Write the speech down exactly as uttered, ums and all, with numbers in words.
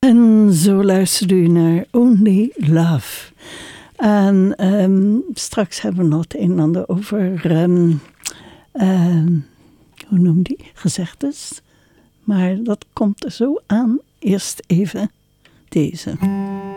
En zo luisterde u naar Only Love. En um, straks hebben we nog het een en ander over, um, um, hoe noem die, gezegdes. Maar dat komt er zo aan. Eerst even deze.